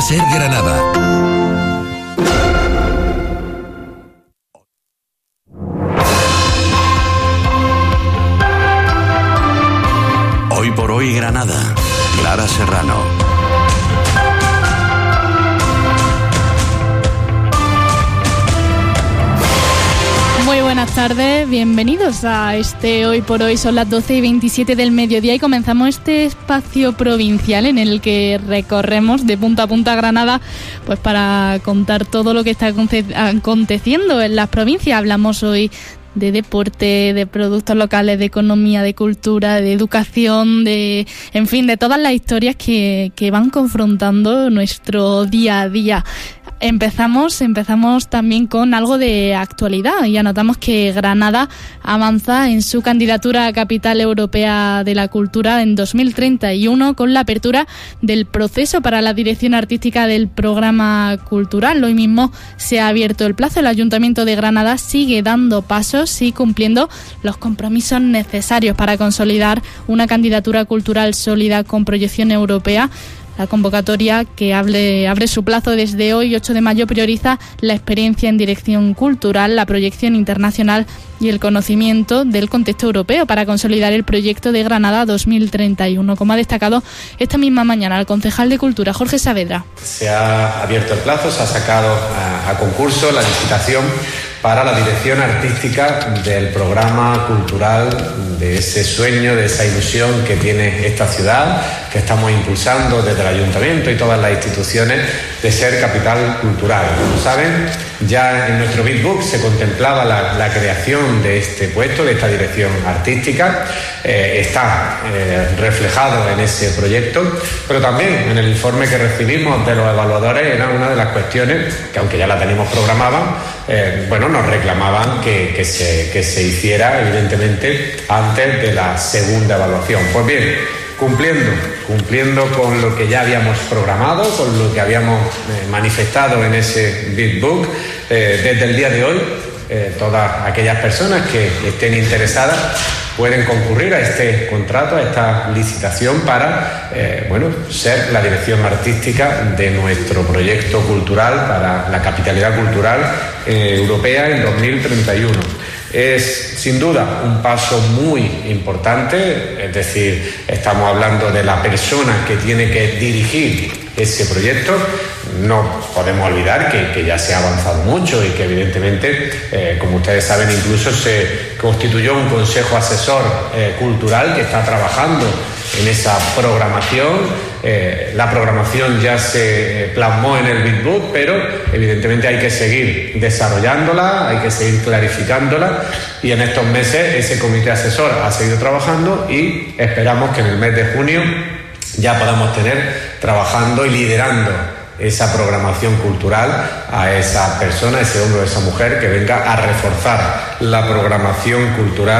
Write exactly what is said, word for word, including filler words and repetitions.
Ser Granada. Hoy por hoy Granada. Clara Serrano. Muy buenas tardes, bienvenidos a este Hoy por Hoy. Son las doce y veintisiete del mediodía y comenzamos este espacio provincial en el que recorremos de punta a punta Granada, pues para contar todo lo que está aconteciendo en las provincias. Hablamos hoy de deporte, de productos locales, de economía, de cultura, de educación, de, en fin, de todas las historias que, que van confrontando nuestro día a día. Empezamos, empezamos también con algo de actualidad y anotamos que Granada avanza en su candidatura a Capital Europea de la Cultura en dos mil treinta y uno con la apertura del proceso para la dirección artística del programa cultural. Hoy mismo se ha abierto el plazo. El Ayuntamiento de Granada sigue dando pasos y cumpliendo los compromisos necesarios para consolidar una candidatura cultural sólida con proyección europea. La convocatoria, que abre, abre su plazo desde hoy, ocho de mayo, prioriza la experiencia en dirección cultural, la proyección internacional y el conocimiento del contexto europeo para consolidar el proyecto de Granada dos mil treinta y uno, como ha destacado esta misma mañana el concejal de Cultura, Jorge Saavedra. Se ha abierto el plazo, se ha sacado a, a concurso la licitación para la dirección artística del programa cultural, de ese sueño, de esa ilusión que tiene esta ciudad, que estamos impulsando desde el Ayuntamiento y todas las instituciones, de ser capital cultural. Como saben, ya en nuestro Big Book se contemplaba la, la creación de este puesto, de esta dirección artística. Eh, está eh, reflejado en ese proyecto, pero también en el informe que recibimos de los evaluadores era una de las cuestiones que, aunque ya la teníamos programada, eh, bueno, nos reclamaban que, que, se, que se hiciera, evidentemente, antes de la segunda evaluación. Pues bien, cumpliendo, cumpliendo con lo que ya habíamos programado, con lo que habíamos eh, manifestado en ese Big Book, eh, desde el día de hoy, eh, todas aquellas personas que estén interesadas pueden concurrir a este contrato, a esta licitación para, eh, bueno, ser la dirección artística de nuestro proyecto cultural para la capitalidad cultural eh, europea en dos mil treinta y uno. Es sin duda un paso muy importante, es decir, estamos hablando de la persona que tiene que dirigir ese proyecto. No podemos olvidar que, que ya se ha avanzado mucho y que evidentemente, eh, como ustedes saben, incluso se constituyó un consejo asesor eh, cultural que está trabajando en esa programación. Eh, la programación ya se plasmó en el Big Book, pero evidentemente hay que seguir desarrollándola, hay que seguir clarificándola, y en estos meses ese comité asesor ha seguido trabajando y esperamos que en el mes de junio ya podamos tener trabajando y liderando esa programación cultural a esa persona, ese hombre o esa mujer que venga a reforzar la programación cultural